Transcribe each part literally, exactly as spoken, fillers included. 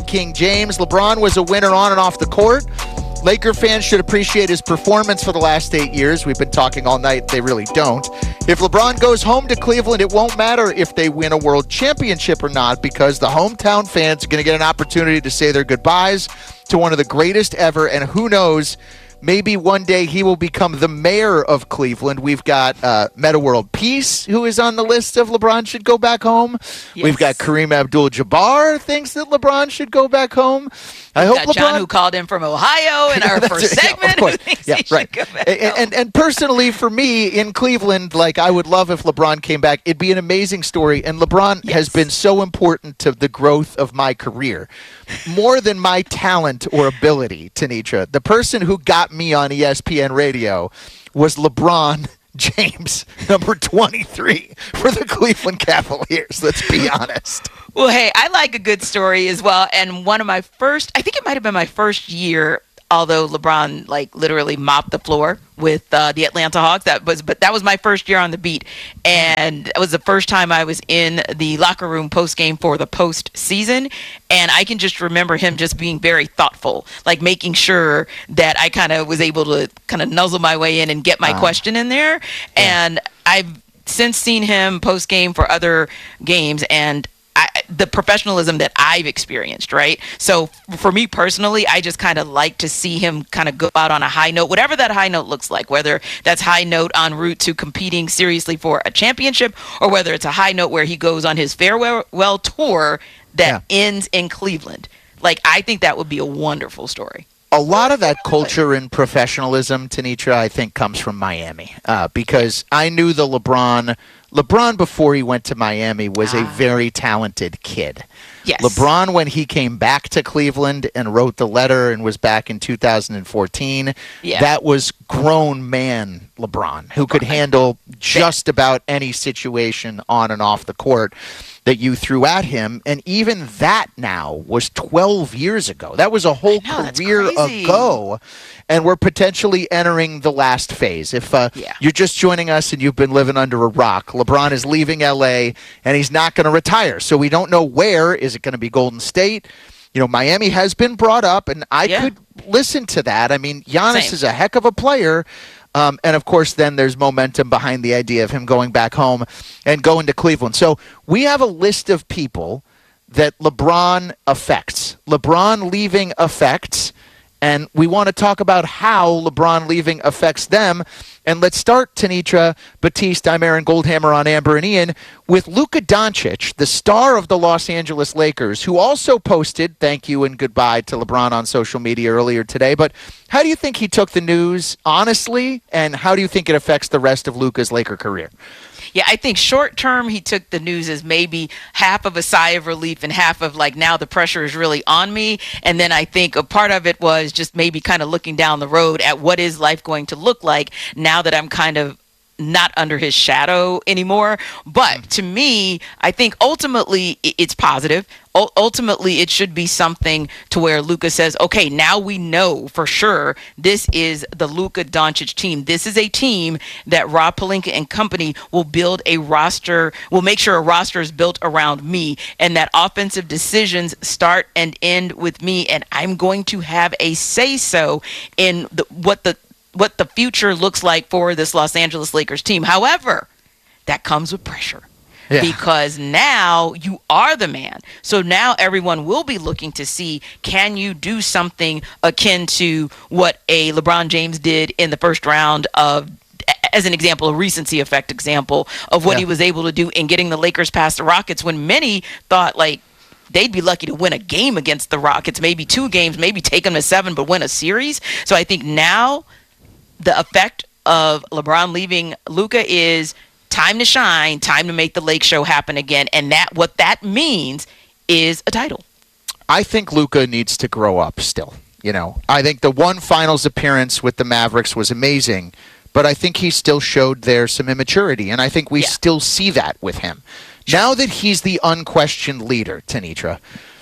LeBron King James. LeBron was a winner on and off the court. Laker fans should appreciate his performance for the last eight years. We've been talking all night. They really don't. If LeBron goes home to Cleveland, it won't matter if they win a world championship or not, because the hometown fans are going to get an opportunity to say their goodbyes to one of the greatest ever. And who knows, maybe one day he will become the mayor of Cleveland. We've got uh, Metta World Peace, who is on the list of LeBron should go back home. Yes. We've got Kareem Abdul-Jabbar thinks that LeBron should go back home. I We've hope got LeBron, John, who called in from Ohio in our first segment. Yeah, of course. Yeah, right. And, and, and personally, for me, in Cleveland, like, I would love if LeBron came back. It'd be an amazing story. And LeBron yes. has been so important to the growth of my career. More than my talent or ability, Tenitra. The person who got me on E S P N radio was LeBron James, number twenty-three for the Cleveland Cavaliers. Let's be honest. Well, hey, I like a good story as well. And one of my first, I think it might have been my first year, although LeBron like literally mopped the floor with uh, the Atlanta Hawks. That was, but that was my first year on the beat, and it was the first time I was in the locker room post game for the postseason. And I can just remember him just being very thoughtful, like making sure that I kind of was able to kind of nuzzle my way in and get my uh, question in there. Yeah. And I've since seen him post game for other games, and I, the professionalism that I've experienced, right? So for me personally, I just kind of like to see him kind of go out on a high note, whatever that high note looks like, whether that's high note en route to competing seriously for a championship, or whether it's a high note where he goes on his farewell tour that yeah. ends in Cleveland. Like, I think that would be a wonderful story. A lot of that culture and professionalism, Tenitra, I think comes from Miami, uh, because I knew the LeBron LeBron, before he went to Miami, was ah. a very talented kid. Yes. LeBron, when he came back to Cleveland and wrote the letter and was back in two thousand fourteen, yeah. that was grown man LeBron, who could handle just about any situation on and off the court that you threw at him. And even that now was twelve years ago. That was a whole know, career ago. And we're potentially entering the last phase. If uh, yeah. you're just joining us and you've been living under a rock, LeBron is leaving L A and he's not going to retire. So we don't know where. Is it going to be Golden State? You know, Miami has been brought up, and I yeah. could listen to that. I mean, Giannis Same. is a heck of a player. Um, and, of course, then there's momentum behind the idea of him going back home and going to Cleveland. So we have a list of people that LeBron affects. LeBron leaving affects. And we want to talk about how LeBron leaving affects them. And let's start, Tenitra, Batiste, I'm Aaron Goldhammer on Amber and Ian, with Luka Doncic, the star of the Los Angeles Lakers, who also posted thank you and goodbye to LeBron on social media earlier today. But how do you think he took the news, honestly, and how do you think it affects the rest of Luka's Laker career? Yeah, I think short term he took the news as maybe half of a sigh of relief and half of like, now the pressure is really on me. And then I think a part of it was just maybe kind of looking down the road at what is life going to look like now that I'm kind of not under his shadow anymore. But to me, I think ultimately it's positive. U- ultimately, it should be something to where Luka says, okay, now we know for sure this is the Luka Doncic team. This is a team that Rob Pelinka and company will build a roster, will make sure a roster is built around me, and that offensive decisions start and end with me, and I'm going to have a say-so in the, what the what the future looks like for this Los Angeles Lakers team. However, that comes with pressure. Yeah. Because now you are the man. So now everyone will be looking to see, can you do something akin to what a LeBron James did in the first round of, as an example, a recency effect example of what yeah. he was able to do in getting the Lakers past the Rockets, when many thought like they'd be lucky to win a game against the Rockets, maybe two games, maybe take them to seven, but win a series. So I think now the effect of LeBron leaving Luka is time to shine, time to make the Lake Show happen again. And that what that means is a title. I think Luka needs to grow up still. You know, I think the one finals appearance with the Mavericks was amazing, but I think he still showed there some immaturity. And I think we yeah. still see that with him. Sure. Now that he's the unquestioned leader, Tenitra,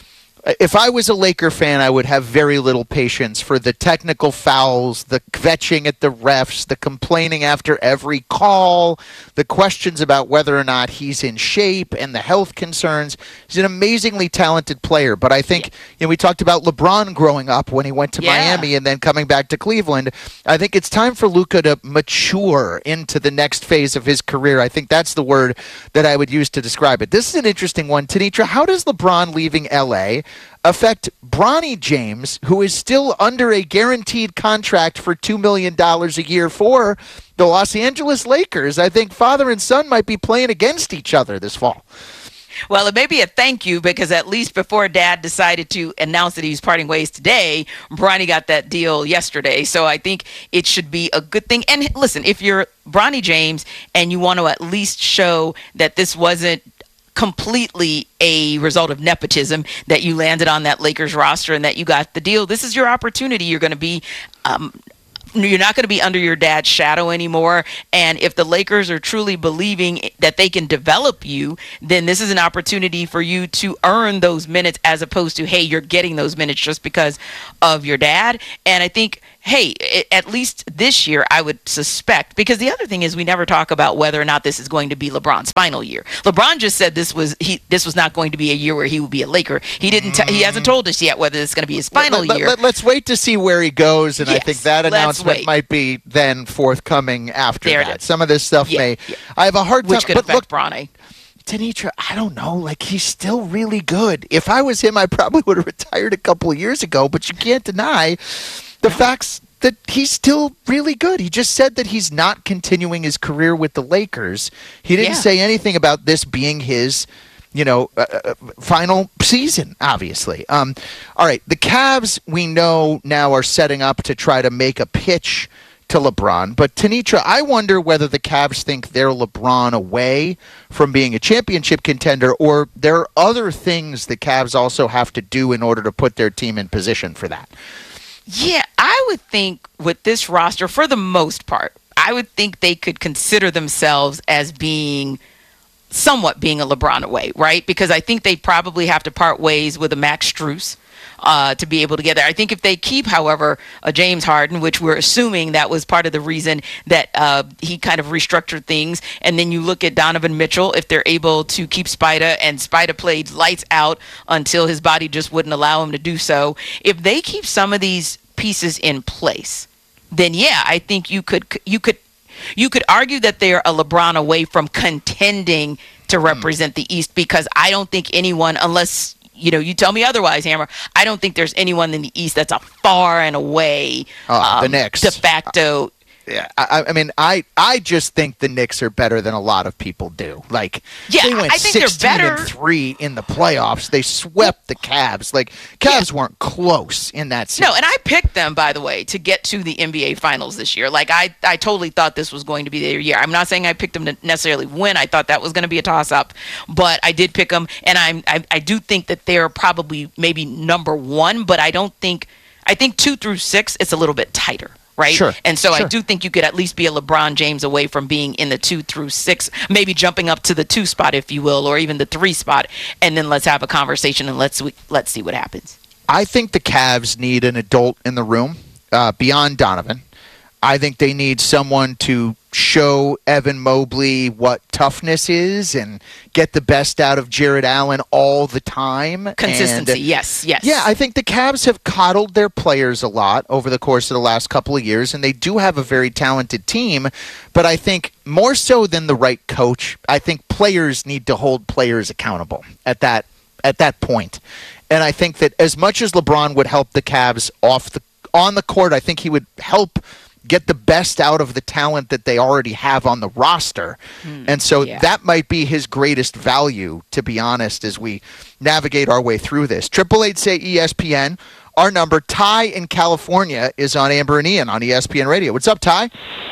If I was a Laker fan, I would have very little patience for the technical fouls, the kvetching at the refs, the complaining after every call, the questions about whether or not he's in shape, and the health concerns. He's an amazingly talented player, but I think, you know, we talked about LeBron growing up when he went to yeah. Miami and then coming back to Cleveland. I think it's time for Luka to mature into the next phase of his career. I think that's the word that I would use to describe it. This is an interesting one. Tanitra, how does LeBron leaving L A affect Bronny James, who is still under a guaranteed contract for two million dollars a year for the Los Angeles Lakers? I think father and son might be playing against each other this fall. Well, it may be a thank you because at least before Dad decided to announce that he was parting ways today, Bronny got that deal yesterday. So I think it should be a good thing. And listen, if you're Bronny James and you want to at least show that this wasn't completely a result of nepotism, that you landed on that Lakers roster and that you got the deal, this is your opportunity. You're going to be um, you're not going to be under your dad's shadow anymore. And if the Lakers are truly believing that they can develop you, then this is an opportunity for you to earn those minutes as opposed to, hey, you're getting those minutes just because of your dad. And I think, hey, at least this year, I would suspect, because the other thing is we never talk about whether or not this is going to be LeBron's final year. LeBron just said this was he this was not going to be a year where he would be a Laker. He didn't. T- he hasn't told us yet whether it's going to be his final let, let, year. Let, let's wait to see where he goes, and yes, I think that announcement might be then forthcoming after there that. Some of this stuff yeah, may. Yeah. I have a hard time. Which could but affect look, Bronny. Tanitra, I don't know. Like, he's still really good. If I was him, I probably would have retired a couple of years ago. But you can't deny the no. facts that he's still really good. He just said that he's not continuing his career with the Lakers. He didn't yeah. say anything about this being his, you know, uh, uh, final season, obviously. Um, all right, the Cavs, we know now, are setting up to try to make a pitch to LeBron. But Tanitra, I wonder whether the Cavs think they're LeBron away from being a championship contender, or there are other things the Cavs also have to do in order to put their team in position for that. Yeah, I would think with this roster, for the most part, I would think they could consider themselves as being somewhat being a LeBron away, right? Because I think they probably have to part ways with a Max Strus uh, to be able to get there. I think if they keep, however, a James Harden, which we're assuming that was part of the reason that uh, he kind of restructured things, and then you look at Donovan Mitchell, if they're able to keep Spida, and Spida played lights out until his body just wouldn't allow him to do so. If they keep some of these pieces in place, then yeah, I think you could you could you could argue that they're a LeBron away from contending to represent mm. the East, because I don't think anyone, unless you know you tell me otherwise, Hammer, I don't think there's anyone in the East that's a far and away oh, um, the Knicks de facto. Yeah, I, I mean, I, I just think the Knicks are better than a lot of people do. Like, yeah, they went I think sixteen they're better. and three in the playoffs. They swept the Cavs. Like, Cavs yeah. weren't close in that series. No, and I picked them, by the way, to get to the N B A Finals this year. Like, I, I totally thought this was going to be their year. I'm not saying I picked them to necessarily win. I thought that was going to be a toss-up, but I did pick them, and I'm, I, I do think that they're probably maybe number one, but I don't think – I think two through six, it's a little bit tighter. Right. Sure. And so sure. I do think you could at least be a LeBron James away from being in the two through six, maybe jumping up to the two spot, if you will, or even the three spot. And then let's have a conversation and let's let's see what happens. I think the Cavs need an adult in the room uh, beyond Donovan. I think they need someone to show Evan Mobley what toughness is and get the best out of Jared Allen all the time. Consistency, and, yes, yes. Yeah, I think the Cavs have coddled their players a lot over the course of the last couple of years, and they do have a very talented team. But I think more so than the right coach, I think players need to hold players accountable at that at that point. And I think that as much as LeBron would help the Cavs off the on the court, I think he would help get the best out of the talent that they already have on the roster. Mm, and so yeah. that might be his greatest value, to be honest, as we navigate our way through this. Triple eight say E S P N. Our number, Ty in California, is on Amber and Ian on E S P N Radio. What's up, Ty?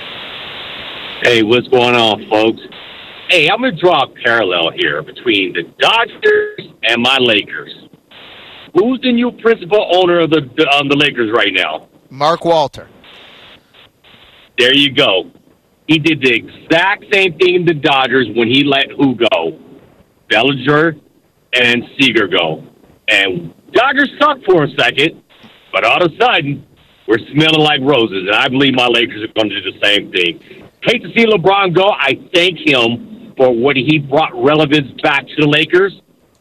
Hey, what's going on, folks? Hey, I'm going to draw a parallel here between the Dodgers and my Lakers. Who's the new principal owner of the, um, the Lakers right now? Mark Walter. There you go. He did the exact same thing in the Dodgers when he let who go? Bellinger and Seager go. And Dodgers sucked for a second, but all of a sudden, we're smelling like roses, and I believe my Lakers are going to do the same thing. Hate to see LeBron go. I thank him for what he brought relevance back to the Lakers.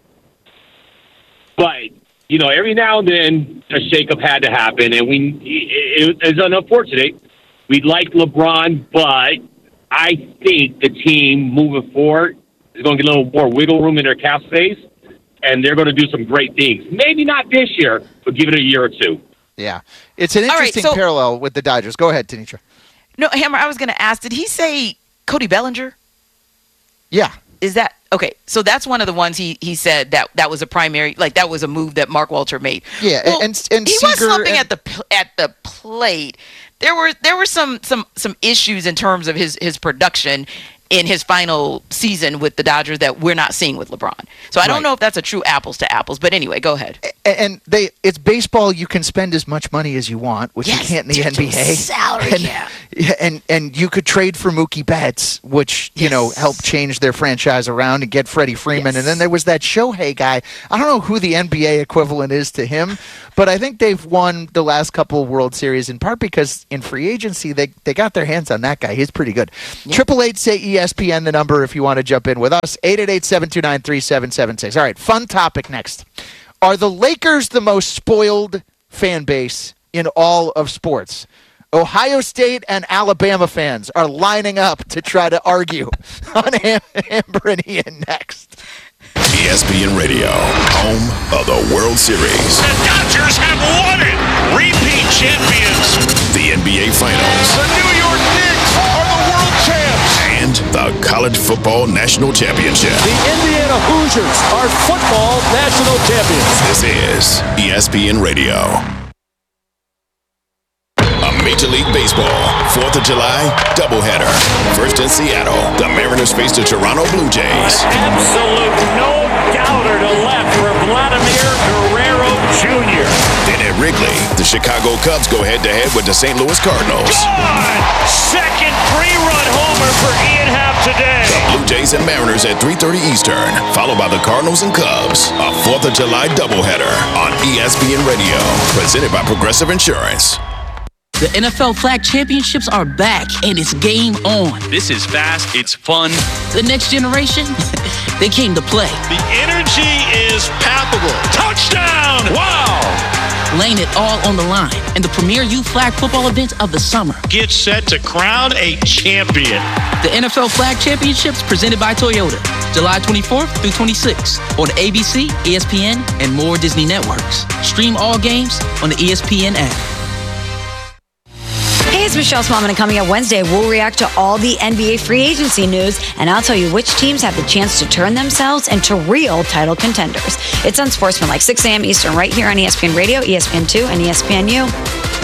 But, you know, every now and then, a shakeup had to happen, and we it, it's unfortunate. We like LeBron, but I think the team moving forward is going to get a little more wiggle room in their cap space, and they're going to do some great things. Maybe not this year, but give it a year or two. Yeah. It's an interesting right, so, parallel with the Dodgers. Go ahead, Tanisha. No, Hammer, I was going to ask, did he say Cody Bellinger? Yeah. Is that okay? So that's one of the ones he, he said that that was a primary, like that was a move that Mark Walter made. Yeah, well, and and he Seager was slumping and, at the at the plate. There were there were some some some issues in terms of his his production in his final season with the Dodgers that we're not seeing with LeBron. So I don't right. know if that's a true apples to apples, but anyway, go ahead. And they, it's baseball. You can spend as much money as you want, which yes, you can't in the N B A. Salary, and, yeah. And and you could trade for Mookie Betts, which you yes. know helped change their franchise around and get Freddie Freeman. Yes. And then there was that Shohei guy. I don't know who the N B A equivalent is to him, but I think they've won the last couple of World Series in part because in free agency they they got their hands on that guy. He's pretty good. Triple eight say E S P N the number if you want to jump in with us. eight eight eight, seven two nine, three seven seven six. All right, fun topic next. Are the Lakers the most spoiled fan base in all of sports? Ohio State and Alabama fans are lining up to try to argue on Am- Amber and Ian next. E S P N Radio, home of the World Series. The Dodgers have won it! Repeat champions! The N B A Finals. The New York Knicks are the world champs! And the College Football National Championship. The Indiana Hoosiers are football national champions. This is E S P N Radio. A Major League Baseball fourth of July doubleheader. First in Seattle, the Mariners face the Toronto Blue Jays. Absolute no doubter to left for Vladimir Guerrero Junior Then at Wrigley, the Chicago Cubs go head-to-head with the Saint Louis Cardinals. Gone! Second three-run homer for Ian Happ today. The Blue Jays and Mariners at three thirty Eastern, followed by the Cardinals and Cubs. A fourth of July doubleheader on E S P N Radio, presented by Progressive Insurance. The N F L Flag Championships are back, and it's game on. This is fast, it's fun. The next generation, they came to play. The energy is palpable. Touchdown! Wow! Laying it all on the line, and the premier youth flag football event of the summer. Get set to crown a champion. The N F L Flag Championships presented by Toyota, July twenty-fourth through twenty-sixth on A B C, E S P N, and more Disney networks. Stream all games on the E S P N app. Hey, it's Michelle Smallman, and coming up Wednesday, we'll react to all the N B A free agency news, and I'll tell you which teams have the chance to turn themselves into real title contenders. It's Unsportsmanlike, six a.m. Eastern, right here on E S P N Radio, E S P N two, and E S P N U.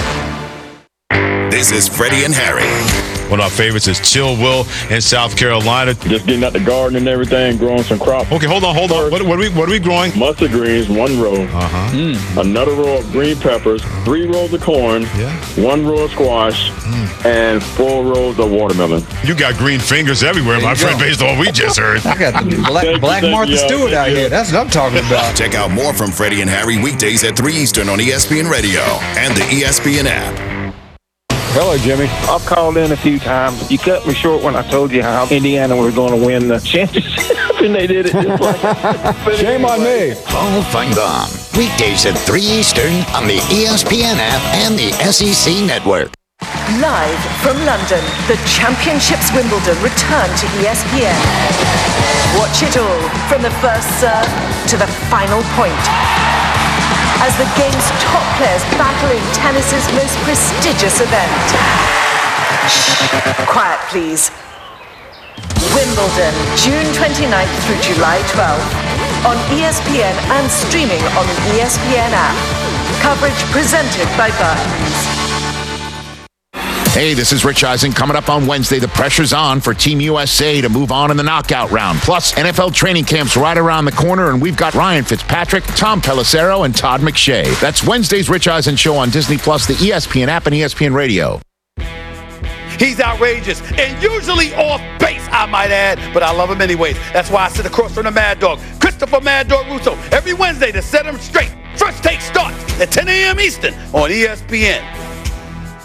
This is Freddie and Harry. One of our favorites is Chill Will in South Carolina. Just getting out the garden and everything, growing some crops. Okay, hold on, hold on. What, what, are, we, what are we growing? Mustard greens, one row. Uh-huh. Mm. Another row of green peppers, three rows of corn, yeah. one row of squash, mm. and four rows of watermelon. You got green fingers everywhere, my friend, based on what we just heard. I got the black, black Martha yeah, Stewart out here. That's what I'm talking about. Check out more from Freddie and Harry weekdays at three Eastern on E S P N Radio and the E S P N app. Hello, Jimmy. I've called in a few times. You cut me short when I told you how Indiana was going to win the championship, and they did it just like Shame on me. Paul Feinbaum. Weekdays at three Eastern on the E S P N app and the S E C network. Live from London, the Championships Wimbledon return to E S P N. Watch it all from the first serve to the final point, as the game's top players battle in tennis's most prestigious event. Shh, quiet please. Wimbledon, June twenty-ninth through July twelfth, on E S P N and streaming on the E S P N app. Coverage presented by Bartons. Hey, this is Rich Eisen. Coming up on Wednesday, the pressure's on for Team U S A to move on in the knockout round. Plus, N F L training camp's right around the corner, and we've got Ryan Fitzpatrick, Tom Pelissero, and Todd McShay. That's Wednesday's Rich Eisen Show on Disney Plus, the E S P N app, and E S P N Radio. He's outrageous and usually off base, I might add, but I love him anyways. That's why I sit across from the Mad Dog, Christopher Mad Dog Russo, every Wednesday to set him straight. First Take starts at ten a.m. Eastern on E S P N.